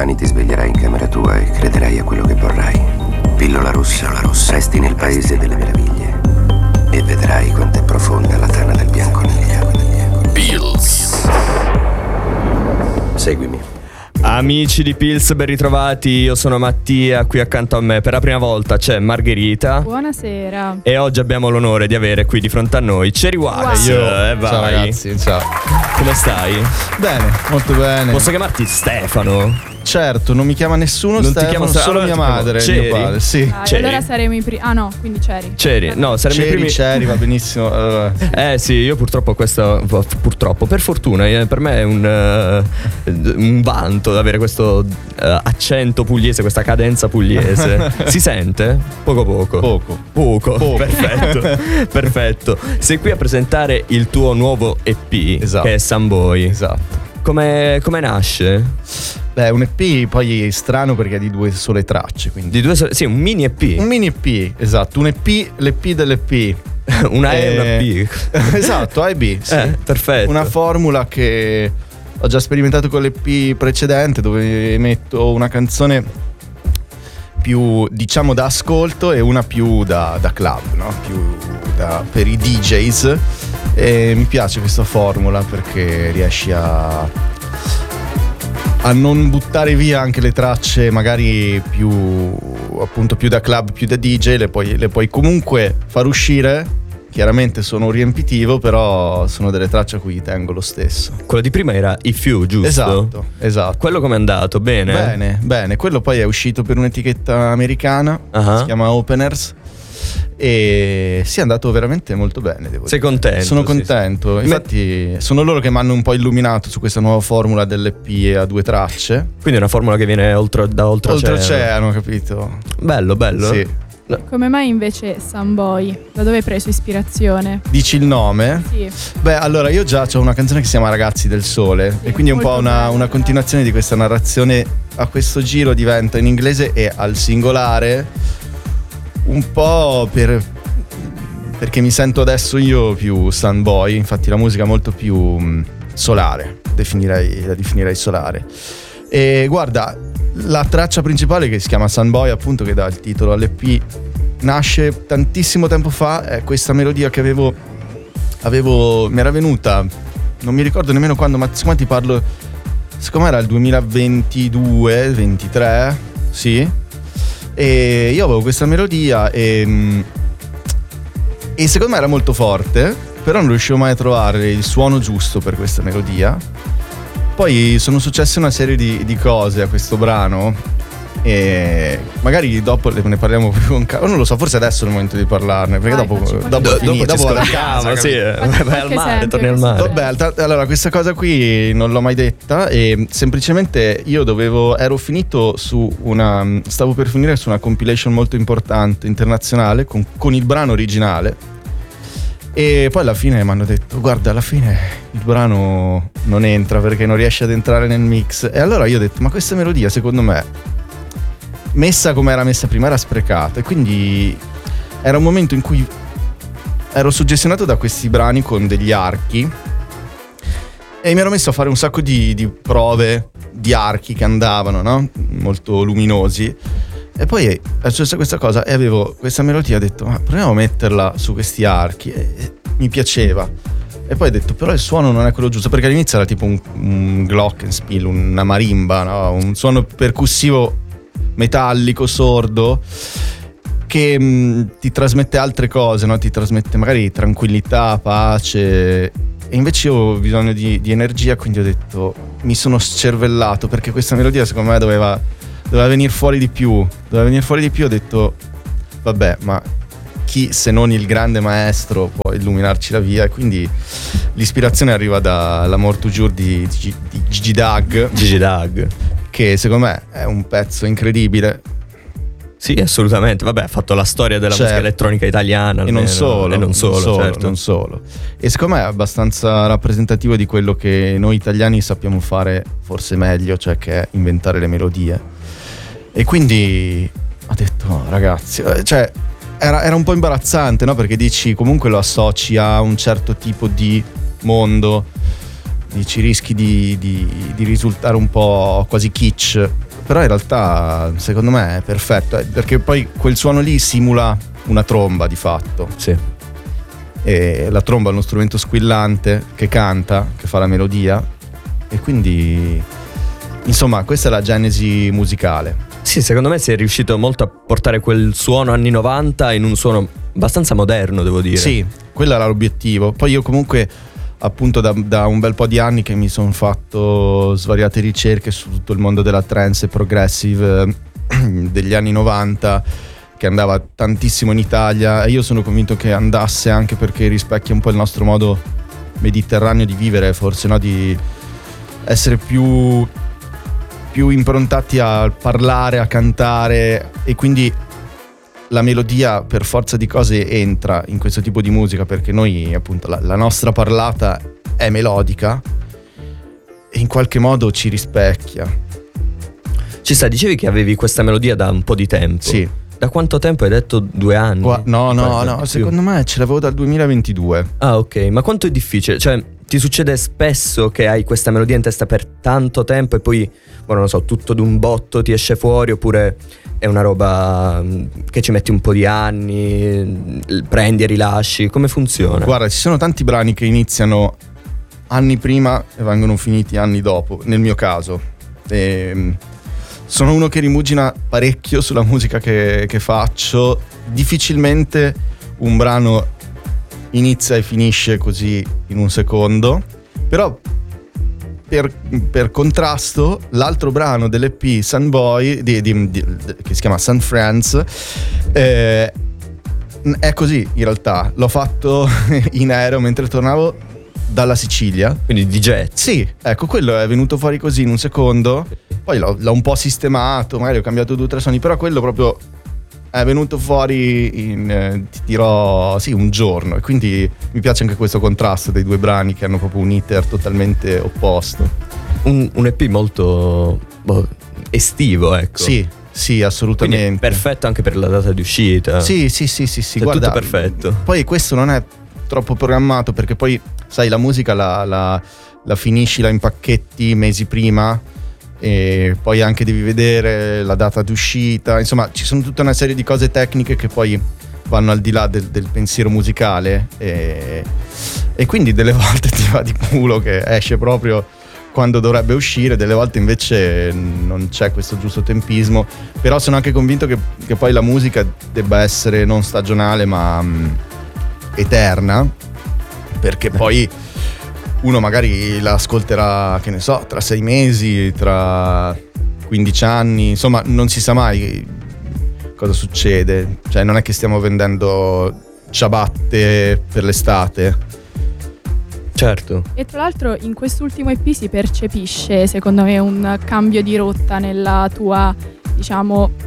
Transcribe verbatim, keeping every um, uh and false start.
domani ti sveglierai in camera tua e crederai a quello che vorrai. Pillola rossa, la rossa. Resti nel paese delle meraviglie e vedrai quanto è profonda la tana del bianconiglio. Pills. Seguimi. Amici di Pills, ben ritrovati. Io sono Mattia, qui accanto a me per la prima volta c'è Margherita. Buonasera. E oggi abbiamo l'onore di avere qui di fronte a noi Cherry Wax. Wow. Eh, vai. Ciao ragazzi, ciao. Come stai? Bene, molto bene. Posso chiamarti Stefano? Certo, non mi chiama nessuno, Non ti Stefano, chiamo Stefano, solo allora mia ti chiamo madre, Cherry? mio padre, sì. Ah, Cherry. allora saremo i primi. Ah no, quindi Cherry. Cherry, no, saremmo i Cherry, primi. Cherry, va benissimo. Allora. Eh sì, io purtroppo questo, purtroppo, per fortuna, eh, per me è un, uh, un vanto avere questo uh, accento pugliese, questa cadenza pugliese. Si sente? Poco poco. Poco. Poco, Poco. perfetto, perfetto. Sei qui a presentare il tuo nuovo E P, Esatto. che è Sunboy. Esatto. Come, come nasce? Beh, un E P poi è strano perché è di due sole tracce, quindi. Di due, so- sì, un mini E P. Un mini E P, esatto, un E P, l'E P dell'E P. Una E e una Eh, B. Esatto, A e B, sì. Eh, perfetto. Una formula che ho già sperimentato con l'E P precedente, dove metto una canzone più, diciamo, da ascolto e una più da, da club, no? Più da, per i D Js. E mi piace questa formula perché riesci a a non buttare via anche le tracce magari più, appunto, più da club, più da D J, le puoi, le puoi comunque far uscire. Chiaramente sono un riempitivo, però sono delle tracce a cui tengo lo stesso. Quello di prima era If You, giusto? Esatto, esatto. Quello com'è andato? Bene? Bene, bene. Quello poi è uscito per un'etichetta americana, Uh-huh. si chiama Openers. E si è andato veramente molto bene, devo Sei dire. contento? Sono Sì, contento. sì. Infatti sono loro che mi hanno un po' illuminato su questa nuova formula dell'E P a due tracce. Quindi è una formula che viene oltre, da oltreoceano. Oltreoceano, capito? Bello, bello. Sì. Come mai invece Sunboy? Da dove hai preso ispirazione? Dici il nome? Sì. Beh, allora io già ho una canzone che si chiama Ragazzi del Sole, Sì, e quindi è un po' molto una, bella. una continuazione di questa narrazione. A questo giro diventa in inglese e al singolare, un po' per perché mi sento adesso io più Sunboy, infatti la musica è molto più mh, solare, definirei, la definirei solare. E guarda, la traccia principale, che si chiama Sunboy, appunto, che dà il titolo all'E P, nasce tantissimo tempo fa. È questa melodia che avevo avevo mi era venuta, non mi ricordo nemmeno quando, ma siccome ti parlo, siccome era il duemilaventidue ventitré, sì, e io avevo questa melodia e e secondo me era molto forte, però non riuscivo mai a trovare il suono giusto per questa melodia. Poi sono successe una serie di, di cose a questo brano, e magari dopo ne parliamo più con calma. Non lo so, forse adesso è il momento di parlarne, perché Vai, dopo facci dopo, qualche- è finito, dopo ci dopo vado a scordiamo, casa, sì, capito? vai al qualche mare, esempio, torni al che mare. si- Vabbè, alta- allora questa cosa qui non l'ho mai detta, e semplicemente io dovevo ero finito su una stavo per finire su una compilation molto importante internazionale con, con il brano originale, e poi alla fine mi hanno detto: guarda, alla fine il brano non entra perché non riesce ad entrare nel mix. E allora io ho detto: ma questa melodia, secondo me, messa come era messa prima, era sprecata. E quindi era un momento in cui ero suggestionato da questi brani con degli archi, e mi ero messo a fare un sacco di, di prove di archi che andavano, no? Molto luminosi. E poi è successa questa cosa e avevo questa melodia, ho detto: ma proviamo a metterla su questi archi, e, e mi piaceva. E poi ho detto: però il suono non è quello giusto, perché all'inizio era tipo un, un glockenspiel, una marimba, no? Un suono percussivo metallico, sordo, che mh, ti trasmette altre cose, no? Ti trasmette magari tranquillità, pace. E invece io ho bisogno di, di energia, quindi ho detto, mi sono scervellato, perché questa melodia secondo me doveva, doveva venire fuori di più. Doveva venire fuori di più, ho detto, vabbè, ma chi se non il grande maestro può illuminarci la via? E quindi l'ispirazione arriva da L'Amour Toujours di, di, di Gigi Dag, Gigi Dag, che secondo me è un pezzo incredibile. sì, assolutamente. Vabbè, ha fatto la storia della Certo. musica elettronica italiana, E almeno. non solo, e non solo, non solo, certo. non solo. E secondo me è abbastanza rappresentativo di quello che noi italiani sappiamo fare forse meglio, cioè che è inventare le melodie. E quindi ho detto, oh, ragazzi, cioè era, era un po' imbarazzante, no? Perché dici, comunque lo associ a un certo tipo di mondo, dici rischi di, di, di risultare un po' quasi kitsch, però in realtà secondo me è perfetto, eh, perché poi quel suono lì simula una tromba di fatto. Sì. E la tromba è uno strumento squillante che canta, che fa la melodia, e quindi insomma questa è la genesi musicale. Sì, secondo me si è riuscito molto a portare quel suono anni novanta in un suono abbastanza moderno, devo dire. Sì, quello era l'obiettivo. Poi io comunque appunto da, da un bel po' di anni che mi sono fatto svariate ricerche su tutto il mondo della trance e progressive degli anni novanta, che andava tantissimo in Italia, e io sono convinto che andasse anche perché rispecchia un po' il nostro modo mediterraneo di vivere, forse, no? Di essere più più improntati a parlare, a cantare, e quindi la melodia per forza di cose entra in questo tipo di musica, perché noi appunto la, la nostra parlata è melodica e in qualche modo ci rispecchia. Ci sta, dicevi che avevi questa melodia da un po' di tempo. Sì. Da quanto tempo hai detto? Due anni? Gua- no, no, Quasi, no, più. secondo me ce l'avevo dal duemilaventidue. Ah, ok, ma quanto è difficile? Cioè, ti succede spesso che hai questa melodia in testa per tanto tempo e poi, boh, non lo so, tutto d'un botto ti esce fuori, oppure è una roba che ci metti un po' di anni, prendi e rilasci? Come funziona? Guarda, ci sono tanti brani che iniziano anni prima e vengono finiti anni dopo, nel mio caso. E sono uno che rimugina parecchio sulla musica che, che faccio. Difficilmente un brano inizia e finisce così in un secondo, però per, per contrasto l'altro brano dell'E P Sunboy di, di, di, che si chiama Sun Friends eh, è così in realtà. L'ho fatto in aereo mentre tornavo dalla Sicilia. Quindi di jazz? Sì, ecco, quello è venuto fuori così in un secondo. Poi l'ho, l'ho un po' sistemato, magari ho cambiato due o tre suoni, però quello proprio è venuto fuori in, eh, ti dirò, sì, un giorno. E quindi mi piace anche questo contrasto dei due brani che hanno proprio un iter totalmente opposto. Un, un E P molto boh, estivo, ecco. Sì, sì, assolutamente. Quindi perfetto anche per la data di uscita. Sì, sì, sì, sì, sì. Cioè, Guarda, tutto perfetto. Poi questo non è troppo programmato, perché poi, sai, la musica la, la, la finisci, la impacchetti mesi prima, e poi anche devi vedere la data d'uscita. Insomma, ci sono tutta una serie di cose tecniche che poi vanno al di là del, del pensiero musicale, e, e quindi delle volte ti va di culo che esce proprio quando dovrebbe uscire, delle volte invece non c'è questo giusto tempismo. Però sono anche convinto che, che poi la musica debba essere non stagionale ma mh, eterna, perché poi uno magari la ascolterà, che ne so, tra sei mesi, tra quindici anni, insomma non si sa mai cosa succede. Cioè non è che stiamo vendendo ciabatte per l'estate. Certo. E tra l'altro in quest'ultimo E P si percepisce, secondo me, un cambio di rotta nella tua, diciamo,